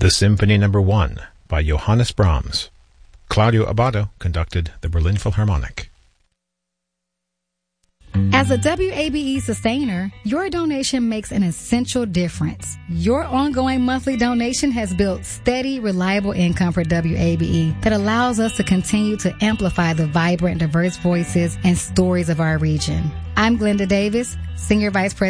The Symphony No. 1 by Johannes Brahms. Claudio Abbado conducted the Berlin Philharmonic. As a WABE sustainer, your donation makes an essential difference. Your ongoing monthly donation has built steady, reliable income for WABE that allows us to continue to amplify the vibrant, diverse voices and stories of our region. I'm Glenda Davis, Senior Vice President